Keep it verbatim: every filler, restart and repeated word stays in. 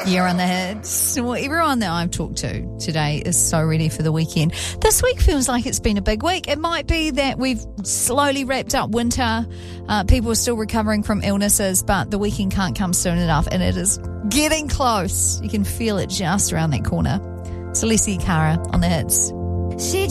You're on the hits. Well, everyone that I've talked to today is so ready for the weekend. This week feels like it's been a big week. It might be that we've slowly wrapped up winter. Uh, people are still recovering from illnesses, but the weekend can't come soon enough, and it is getting close. You can feel it just around that corner. Celeste Cara on the hits. She